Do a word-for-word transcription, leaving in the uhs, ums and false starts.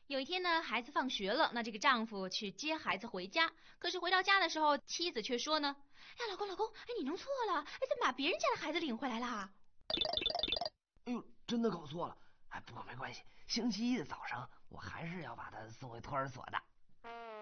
有一天呢，孩子放学了，那这个丈夫去接孩子回家，可是回到家的时候，妻子却说呢：“哎，老公，老公，哎，你弄错了，哎，怎么把别人家的孩子领回来啦？” 哎呦，真的搞错了。哎，不过没关系，星期一的早上我还是要把他送回托儿所的。